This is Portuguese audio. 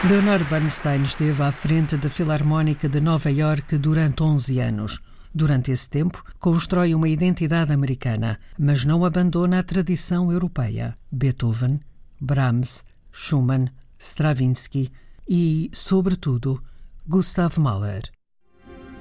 Leonard Bernstein esteve à frente da Filarmónica de Nova Iorque durante 11 anos. Durante esse tempo, constrói uma identidade americana, mas não abandona a tradição europeia. Beethoven, Brahms, Schumann, Stravinsky e, sobretudo, Gustav Mahler.